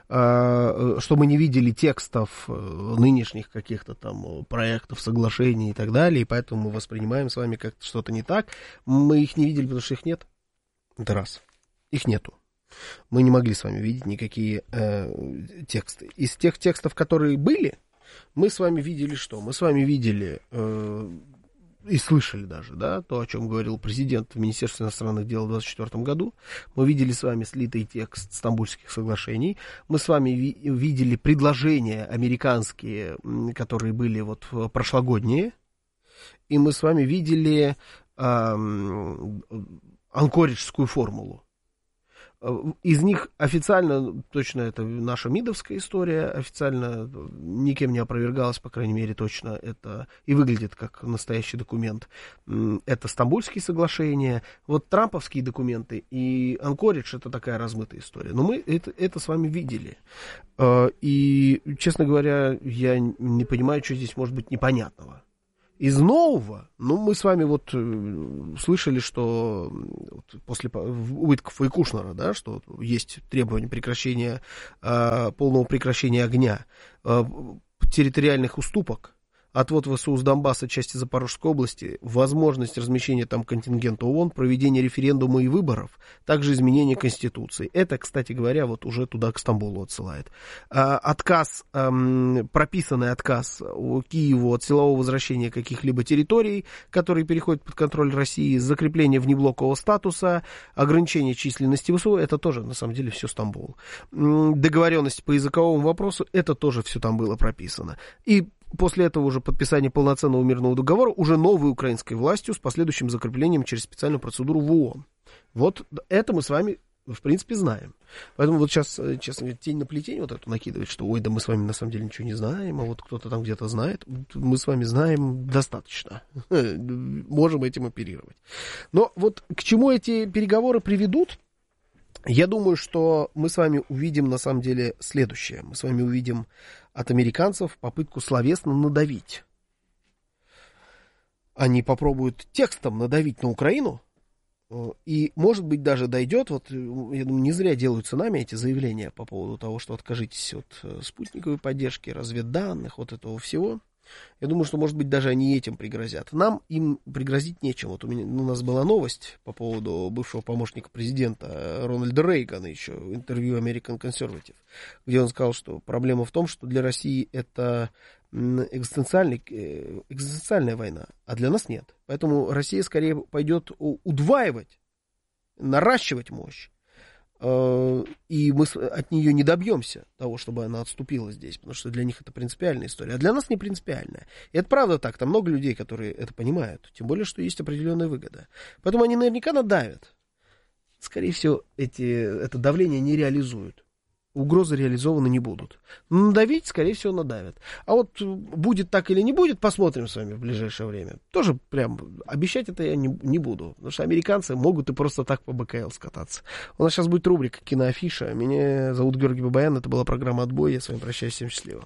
что мы не видели текстов нынешних каких-то там проектов, соглашений и так далее, и поэтому мы воспринимаем с вами как-то что-то не так. Мы их не видели, потому что их нет. Это раз. Их нету. Мы не могли с вами видеть никакие тексты. Из тех текстов, которые были, мы с вами видели что? Мы с вами видели... и слышали даже, да, то, о чем говорил президент в Министерстве иностранных дел в 2024 году. Мы видели с вами слитый текст Стамбульских соглашений. Мы с вами видели предложения американские, которые были вот прошлогодние. И мы с вами видели анкориджскую формулу. Из них официально, точно это наша МИДовская история, официально никем не опровергалась, по крайней мере, точно это и выглядит как настоящий документ. Это Стамбульские соглашения, вот трамповские документы и Анкоридж — это такая размытая история. Но мы это с вами видели. И, честно говоря, я не понимаю, что здесь может быть непонятного. Из нового, мы с вами вот слышали, что после Уиткоффа и Кушнера, да, что есть требование прекращения, полного прекращения огня, территориальных уступок, отвод ВСУ с Донбасса, части Запорожской области, возможность размещения там контингента ООН, проведение референдума и выборов, также изменение Конституции. Это, кстати говоря, вот уже туда, к Стамбулу отсылает. Отказ, прописанный отказ Киеву от силового возвращения каких-либо территорий, которые переходят под контроль России, закрепление внеблокового статуса, ограничение численности ВСУ, это тоже, на самом деле, все Стамбул. Договоренность по языковому вопросу, это тоже все там было прописано. И после этого уже подписание полноценного мирного договора уже новой украинской властью с последующим закреплением через специальную процедуру в ООН. Вот это мы с вами, в принципе, знаем. Поэтому вот сейчас, честно говоря, тень на плетень вот эту накидывает, что ой, да мы с вами на самом деле ничего не знаем, а вот кто-то там где-то знает. Мы с вами знаем достаточно. Можем этим оперировать. Но вот к чему эти переговоры приведут? Я думаю, что мы с вами увидим на самом деле следующее. Мы с вами увидим от американцев попытку словесно надавить. Они попробуют текстом надавить на Украину, и, может быть, даже дойдет, вот, я думаю, не зря делаются нами эти заявления по поводу того, что откажитесь от спутниковой поддержки, разведданных, вот этого всего. Я думаю, что, может быть, даже они этим пригрозят. Нам им пригрозить нечем. Вот у нас была новость по поводу бывшего помощника президента Рональда Рейгана, еще интервью American Conservative, где он сказал, что проблема в том, что для России это экзистенциальная война, а для нас нет. Поэтому Россия скорее пойдет удваивать, наращивать мощь. И мы от нее не добьемся того, чтобы она отступила здесь, потому что для них это принципиальная история, а для нас не принципиальная. И это правда так, там много людей, которые это понимают, тем более, что есть определенная выгода. Поэтому они наверняка надавят. Скорее всего, это давление не реализуют. Угрозы реализованы не будут. Но надавить, скорее всего, надавят. А вот будет так или не будет, посмотрим с вами в ближайшее время. Тоже прям обещать это я не буду. Потому что американцы могут и просто так по БКЛ скататься. У нас сейчас будет рубрика «Киноафиша». Меня зовут Георгий Бабаян. Это была программа «Отбой». Я с вами прощаюсь. Всем счастливо.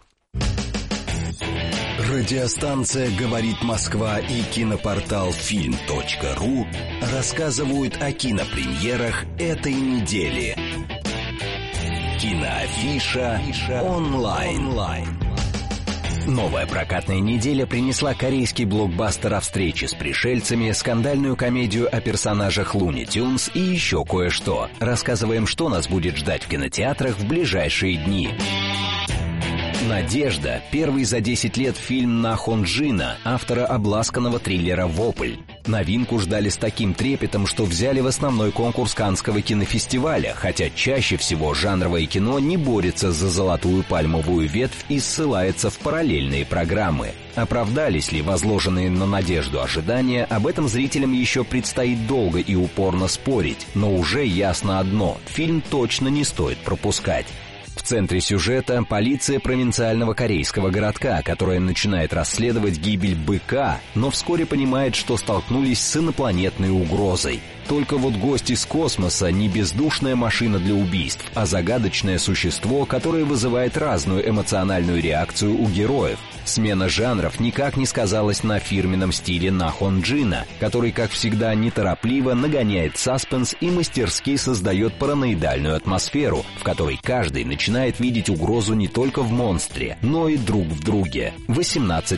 Радиостанция «Говорит Москва» и кинопортал film.ru рассказывают о кинопремьерах этой недели. Киноафиша онлайн. Новая прокатная неделя принесла корейский блокбастер о встрече с пришельцами, скандальную комедию о персонажах Луни Тюнс и еще кое-что. Рассказываем, что нас будет ждать в кинотеатрах в ближайшие дни. «Надежда» — первый за 10 лет фильм На Хон Джина, автора обласканного триллера «Вопль». Новинку ждали с таким трепетом, что взяли в основной конкурс Каннского кинофестиваля, хотя чаще всего жанровое кино не борется за золотую пальмовую ветвь и ссылается в параллельные программы. Оправдались ли возложенные на «Надежду» ожидания, об этом зрителям еще предстоит долго и упорно спорить, но уже ясно одно — фильм точно не стоит пропускать. В центре сюжета полиция провинциального корейского городка, которая начинает расследовать гибель быка, но вскоре понимает, что столкнулись с инопланетной угрозой. Только вот гость из космоса не бездушная машина для убийств, а загадочное существо, которое вызывает разную эмоциональную реакцию у героев. Смена жанров никак не сказалась на фирменном стиле На Хон Джина, который, как всегда, неторопливо нагоняет саспенс и мастерски создает параноидальную атмосферу, в которой каждый начинает видеть угрозу не только в монстре, но и друг в друге. 18+.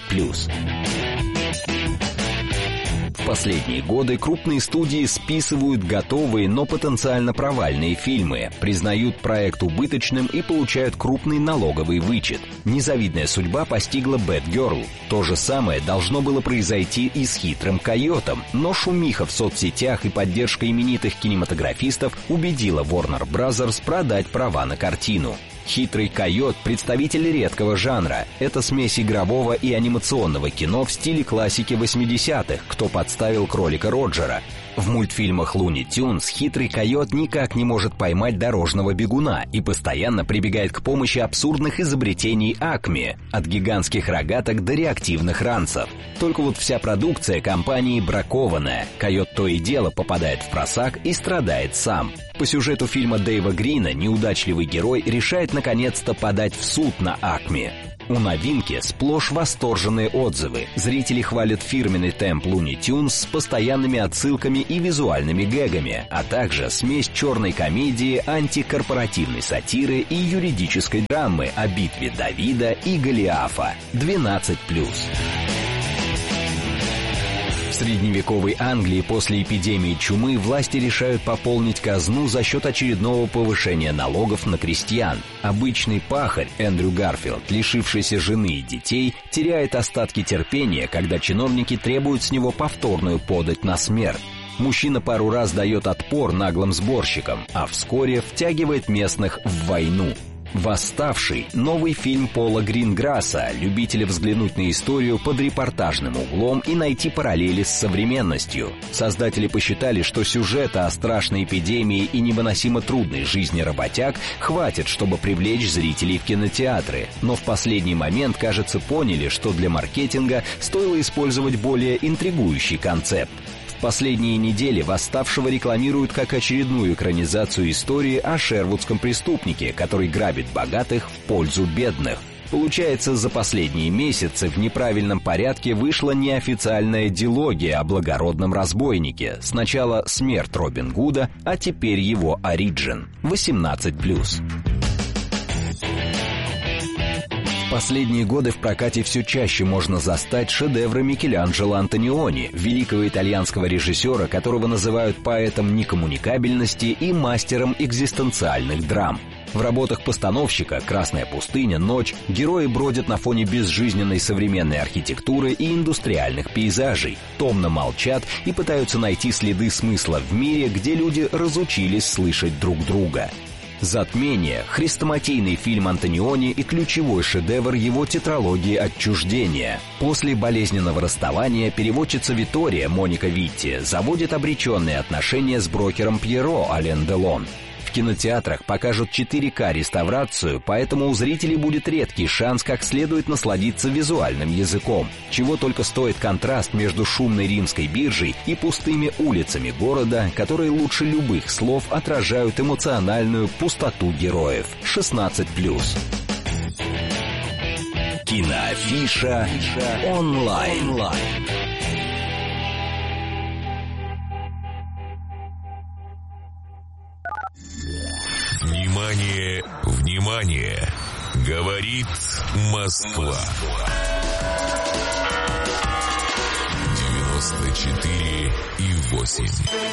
В последние годы крупные студии списывают готовые, но потенциально провальные фильмы, признают проект убыточным и получают крупный налоговый вычет. Незавидная судьба постигла Bad Girl. То же самое должно было произойти и с «Хитрым койотом», но шумиха в соцсетях и поддержка именитых кинематографистов убедила Warner Bros. Продать права на картину. «Хитрый койот» — представитель редкого жанра. Это смесь игрового и анимационного кино в стиле классики 80-х, кто подставил кролика Роджера. В мультфильмах «Луни Тюнс» хитрый койот никак не может поймать дорожного бегуна и постоянно прибегает к помощи абсурдных изобретений Акме, от гигантских рогаток до реактивных ранцев. Только вот вся продукция компании бракованная. Койот то и дело попадает в просак и страдает сам. По сюжету фильма Дэйва Грина неудачливый герой решает наконец-то подать в суд на Акме. У новинки сплошь восторженные отзывы. Зрители хвалят фирменный темп Looney Tunes с постоянными отсылками и визуальными гэгами, а также смесь черной комедии, антикорпоративной сатиры и юридической драмы о битве Давида и Голиафа. 12+. В средневековой Англии после эпидемии чумы власти решают пополнить казну за счет очередного повышения налогов на крестьян. Обычный пахарь Эндрю Гарфилд, лишившийся жены и детей, теряет остатки терпения, когда чиновники требуют с него повторную подать на смерть. Мужчина пару раз дает отпор наглым сборщикам, а вскоре втягивает местных в войну. «Восставший» — новый фильм Пола Гринграсса, любителя взглянуть на историю под репортажным углом и найти параллели с современностью. Создатели посчитали, что сюжета о страшной эпидемии и невыносимо трудной жизни работяг хватит, чтобы привлечь зрителей в кинотеатры. Но в последний момент, кажется, поняли, что для маркетинга стоило использовать более интригующий концепт. В последние недели «Восставшего» рекламируют как очередную экранизацию истории о шервудском преступнике, который грабит богатых в пользу бедных. Получается, за последние месяцы в неправильном порядке вышла неофициальная дилогия о благородном разбойнике. Сначала смерть Робин Гуда, а теперь его оригин. 18+. В последние годы в прокате все чаще можно застать шедевры Микеланджело Антониони, великого итальянского режиссера, которого называют поэтом некоммуникабельности и мастером экзистенциальных драм. В работах постановщика «Красная пустыня», «Ночь» герои бродят на фоне безжизненной современной архитектуры и индустриальных пейзажей, томно молчат и пытаются найти следы смысла в мире, где люди разучились слышать друг друга. «Затмение» — хрестоматийный фильм Антониони и ключевой шедевр его тетралогии «Отчуждение». После болезненного расставания переводчица Витория, Моника Витти, заводит обреченные отношения с брокером Пьеро Ален Делон. В кинотеатрах покажут 4К-реставрацию, поэтому у зрителей будет редкий шанс как следует насладиться визуальным языком. Чего только стоит контраст между шумной римской биржей и пустыми улицами города, которые лучше любых слов отражают эмоциональную пустоту героев. 16+. Киноафиша онлайн. Внимание, внимание! Говорит Москва. 94,8.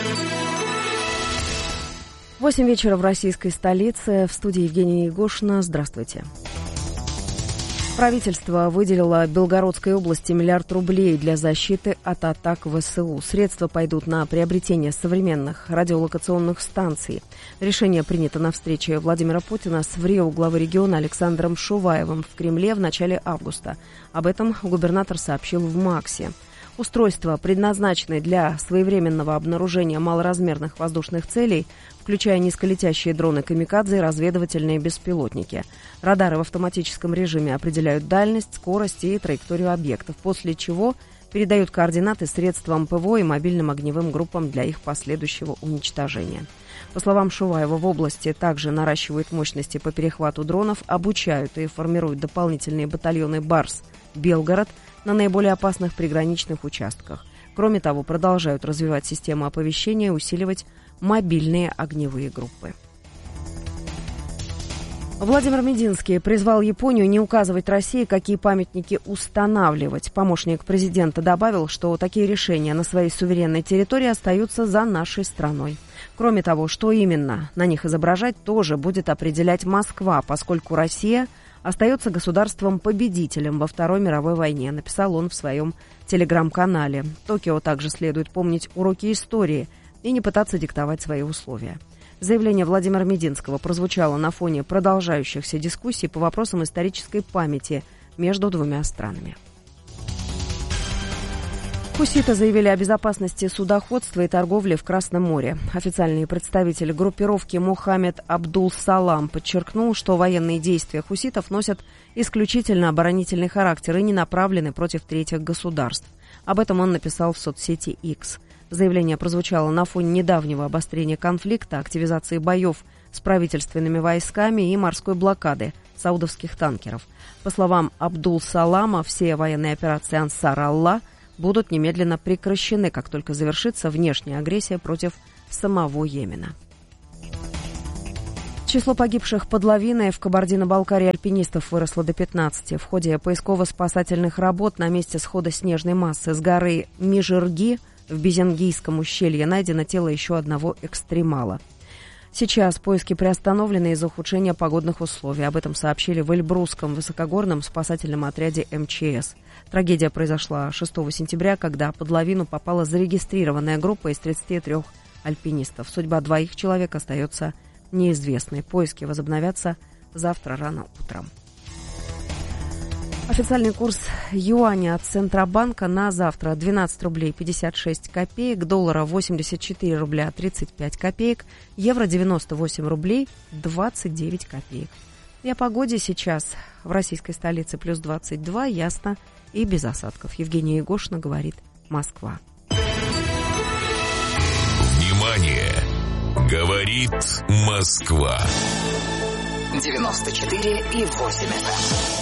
8 вечера в российской столице. В студии Евгения Егошина. Здравствуйте. Правительство выделило Белгородской области $1 миллиард для защиты от атак ВСУ. Средства пойдут на приобретение современных радиолокационных станций. Решение принято на встрече Владимира Путина с ВРИО главы региона Александром Шуваевым в Кремле в начале августа. Об этом губернатор сообщил в МАКСе. Устройства, предназначенные для своевременного обнаружения малоразмерных воздушных целей, включая низколетящие дроны «Камикадзе» и разведывательные беспилотники. Радары в автоматическом режиме определяют дальность, скорость и траекторию объектов, после чего передают координаты средствам ПВО и мобильным огневым группам для их последующего уничтожения. По словам Шуваева, в области также наращивают мощности по перехвату дронов, обучают и формируют дополнительные батальоны «Барс», «Белгород» на наиболее опасных приграничных участках. Кроме того, продолжают развивать систему оповещения и усиливать мобильные огневые группы. Владимир Мединский призвал Японию не указывать России, какие памятники устанавливать. Помощник президента добавил, что такие решения на своей суверенной территории остаются за нашей страной. Кроме того, что именно на них изображать, тоже будет определять Москва, поскольку Россия остается государством-победителем во Второй мировой войне, написал он в своем телеграм-канале. Токио также следует помнить уроки истории и не пытаться диктовать свои условия. Заявление Владимира Мединского прозвучало на фоне продолжающихся дискуссий по вопросам исторической памяти между двумя странами. Хуситы заявили о безопасности судоходства и торговли в Красном море. Официальный представитель группировки Мухаммед Абдул-Салам подчеркнул, что военные действия хуситов носят исключительно оборонительный характер и не направлены против третьих государств. Об этом он написал в соцсети X. Заявление прозвучало на фоне недавнего обострения конфликта, активизации боев с правительственными войсками и морской блокады саудовских танкеров. По словам Абдул-Салама, все военные операции «Ансар Аллах» будут немедленно прекращены, как только завершится внешняя агрессия против самого Йемена. Число погибших под лавиной в Кабардино-Балкарии альпинистов выросло до 15. В ходе поисково-спасательных работ на месте схода снежной массы с горы Мижирги в Безенгийском ущелье найдено тело еще одного экстремала. Сейчас поиски приостановлены из-за ухудшения погодных условий. Об этом сообщили в Эльбрусском высокогорном спасательном отряде МЧС. Трагедия произошла 6 сентября, когда под лавину попала зарегистрированная группа из 33 альпинистов. Судьба 2 человек остается неизвестной. Поиски возобновятся завтра рано утром. Официальный курс юаня от Центробанка на завтра 12 рублей 56 копеек, доллара 84 рубля 35 копеек, евро 98 рублей 29 копеек. И о погоде сейчас в российской столице плюс 22, ясно и без осадков. Евгения Егошина говорит «Москва». Внимание! Говорит Москва. 94,8 FM.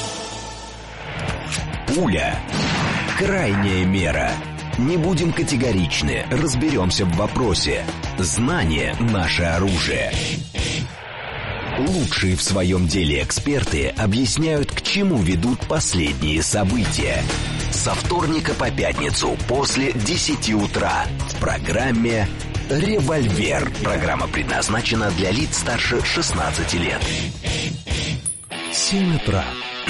Пуля. Крайняя мера. Не будем категоричны, разберемся в вопросе. Знание – наше оружие. Лучшие в своем деле эксперты объясняют, к чему ведут последние события. Со вторника по пятницу после 10 утра в программе «Револьвер». Программа предназначена для лиц старше 16 лет. 7 утра.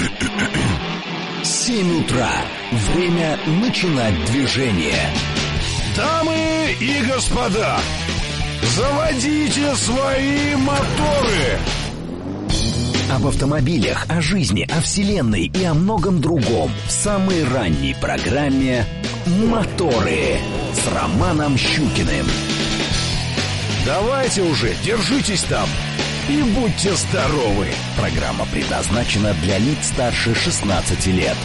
7 утра. Время начинать движение. Дамы и господа, заводите свои моторы. Об автомобилях, о жизни, о вселенной и о многом другом в самой ранней программе «Моторы» с Романом Щукиным. Давайте уже, держитесь там и будьте здоровы. Программа предназначена для лиц старше 16 лет.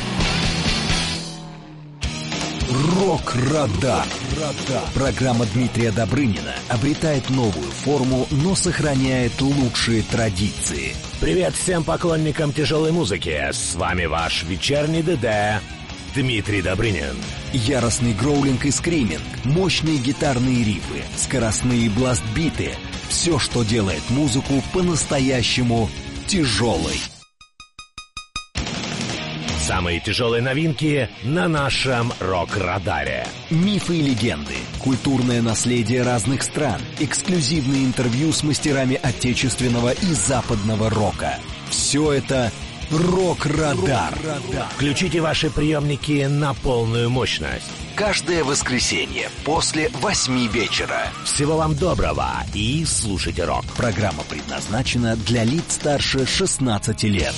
Рок-радар. Программа Дмитрия Добрынина обретает новую форму, но сохраняет лучшие традиции. Привет всем поклонникам тяжелой музыки. С вами ваш вечерний ДД Дмитрий Добрынин. Яростный гроулинг и скриминг, мощные гитарные рифы, скоростные бластбиты. Все, что делает музыку по-настоящему тяжелой. Самые тяжелые новинки на нашем рок-радаре. Мифы и легенды, культурное наследие разных стран, эксклюзивные интервью с мастерами отечественного и западного рока. Все это «Рок-радар». Включите ваши приемники на полную мощность. Каждое воскресенье после 8 вечера. Всего вам доброго и слушайте рок. Программа предназначена для лиц старше 16 лет.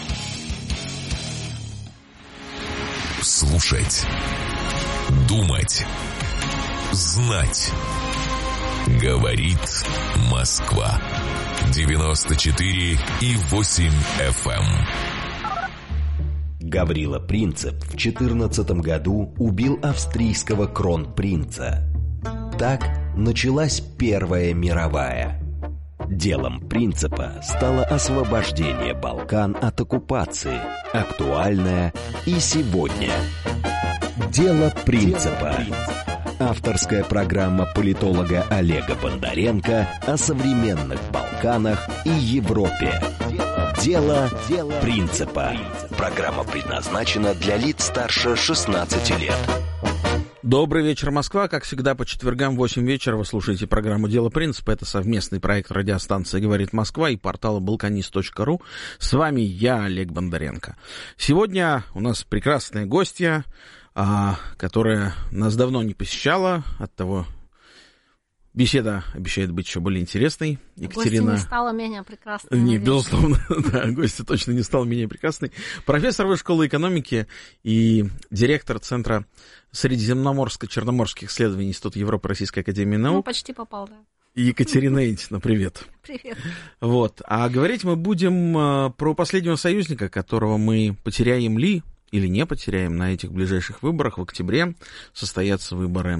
Слушать, думать, знать. Говорит Москва. 94,8 FM. Гаврила Принцип в 2014 году убил австрийского кронпринца. Так началась Первая мировая. Делом Принципа стало освобождение Балкан от оккупации, актуальное и сегодня. Дело Принципа. Авторская программа политолога Олега Бондаренко о современных Балканах и Европе. Дело Принципа. Программа предназначена для лиц старше 16 лет. Добрый вечер, Москва. Как всегда, по четвергам в 8 вечера вы слушаете программу «Дело принципа». Это совместный проект радиостанции «Говорит Москва» и портала balkanist.ru. С вами я, Олег Бондаренко. Сегодня у нас прекрасная гостья, которая нас давно не посещала, оттого Беседа обещает быть еще более интересной. Екатерина... Гостья не стала менее прекрасной. Не, безусловно, да, гостья точно не стала менее прекрасной. Профессор Высшей школы экономики и директор Центра Средиземноморско-Черноморских исследований Института Европы Российской академии наук. Ну, почти попал, да. Екатерина Энтина, привет. Привет. Вот. А говорить мы будем про последнего союзника, которого мы потеряем ли или не потеряем на этих ближайших выборах. В октябре состоятся выборы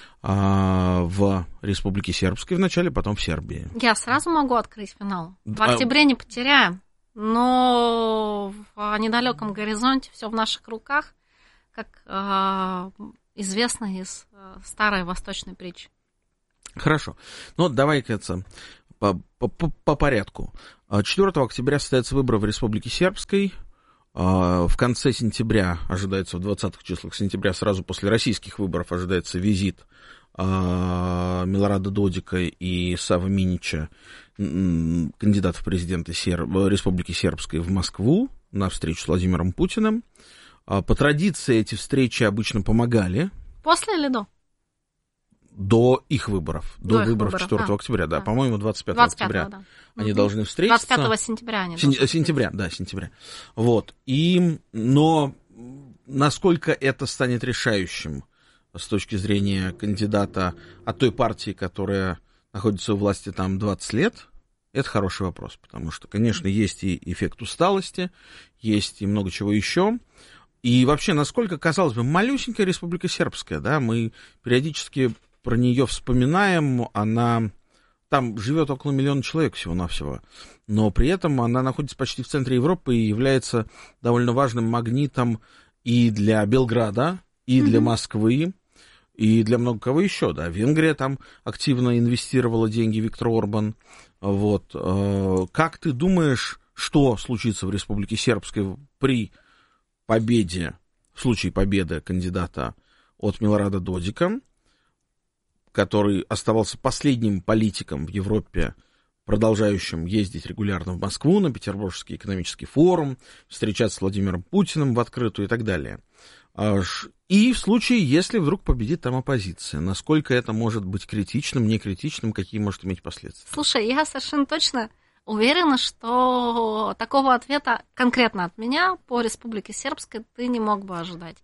в Республике Сербской вначале, потом в Сербии. Я сразу могу открыть финал. В октябре не потеряем, но в недалеком горизонте все в наших руках, как известно из старой восточной притчи. Хорошо. Ну, давай-ка по порядку. 4 октября состоятся выборы в Республике Сербской. В конце сентября, ожидается в 20-х числах сентября, сразу после российских выборов, ожидается визит Милорада Додика и Савы Минича, кандидатов в президенты Республики Сербской, в Москву на встречу с Владимиром Путиным. По традиции эти встречи обычно помогали. После или до? До их выборов. До выборов 4 октября, да. По-моему, 25 октября да. Они должны встретиться. 25 сентября они должны. Сентября. Вот. Но насколько это станет решающим с точки зрения кандидата от той партии, которая находится у власти там 20 лет, это хороший вопрос. Потому что, конечно, есть и эффект усталости, есть и много чего еще. И вообще, насколько, казалось бы, малюсенькая Республика Сербская, да, мы периодически про нее вспоминаем, она там живет около 1 миллиона человек всего-навсего, но при этом она находится почти в центре Европы и является довольно важным магнитом и для Белграда, и для Москвы, и для много кого еще, да. Венгрия там активно инвестировала деньги, Виктор Орбан. Вот. Как ты думаешь, что случится в Республике Сербской при победе, в случае победы кандидата от Милорада Додика, который оставался последним политиком в Европе, продолжающим ездить регулярно в Москву на Петербургский экономический форум, встречаться с Владимиром Путиным в открытую и так далее. И в случае, если вдруг победит там оппозиция, насколько это может быть критичным, не критичным, какие может иметь последствия? Слушай, я совершенно точно уверена, что такого ответа конкретно от меня по Республике Сербской ты не мог бы ожидать.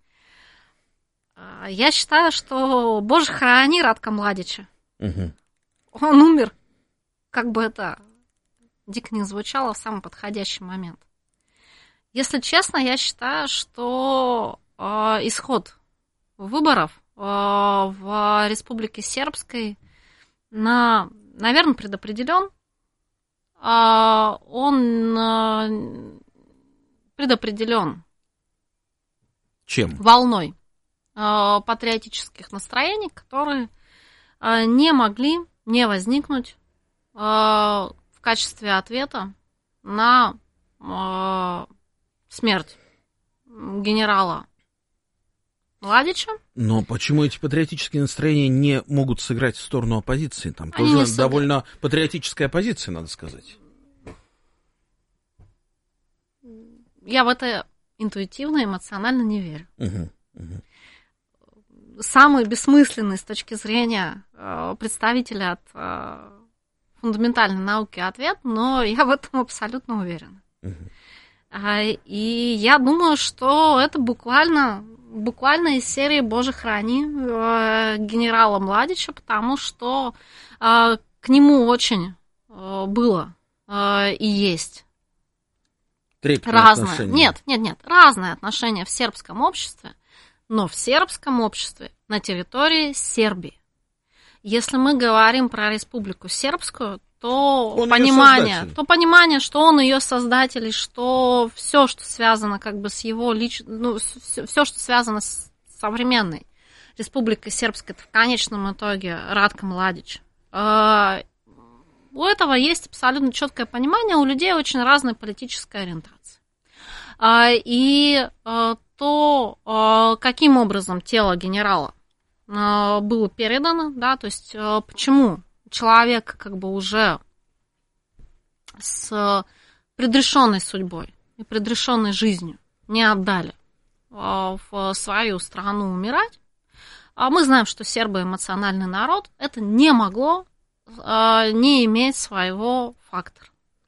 Я считаю, что, боже, храни Радка Младича. Он умер, как бы это дико не звучало, в самый подходящий момент. Если честно, я считаю, что исход выборов в Республике Сербской, наверное, предопределен. Он предопределен чем? Волной патриотических настроений, которые не могли не возникнуть в качестве ответа на смерть генерала Младича. Но почему эти патриотические настроения не могут сыграть в сторону оппозиции? Там тоже довольно патриотическая оппозиция, надо сказать. Я в это интуитивно, эмоционально не верю. Самый бессмысленный с точки зрения представителя от фундаментальной науки ответ, но я в этом абсолютно уверена. И я думаю, что это буквально из серии «Боже, храни» генерала Младича, потому что к нему очень было и есть разное. Нет, разное отношение в сербском обществе, но в сербском обществе на территории Сербии. Если мы говорим про Республику Сербскую, то понимание, что он ее создатель, и что все, что связано как бы с его все, что связано с современной Республикой Сербской, это в конечном итоге Радко Младич. У этого есть абсолютно четкое понимание, у людей очень разная политическая ориентация. И то, каким образом тело генерала было передано, да, то есть почему человек как бы уже с предрешенной судьбой и предрешенной жизнью не отдали в свою страну умирать, Мы знаем, что сербы эмоциональный народ. Это не могло не иметь своего фактора.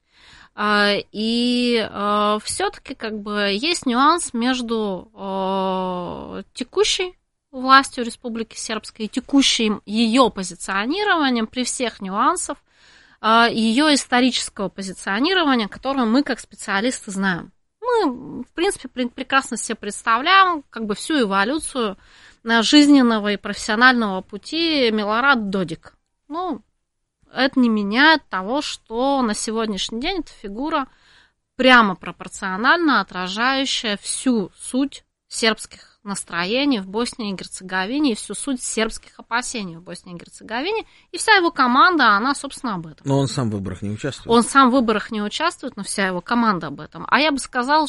И все-таки как бы есть нюанс между текущей властью Республики Сербской и текущим ее позиционированием при всех нюансах ее исторического позиционирования, которое мы как специалисты знаем. Мы, в принципе, прекрасно себе представляем как бы всю эволюцию жизненного и профессионального пути Милорад Додик. Ну, это не меняет того, что на сегодняшний день эта фигура прямо пропорционально отражающая всю суть сербских настроений в Боснии и Герцеговине и всю суть сербских опасений в Боснии и Герцеговине. И вся его команда, она, собственно, об этом. Но он сам в выборах не участвует. Он сам в выборах не участвует, но вся его команда об этом. А я бы сказала,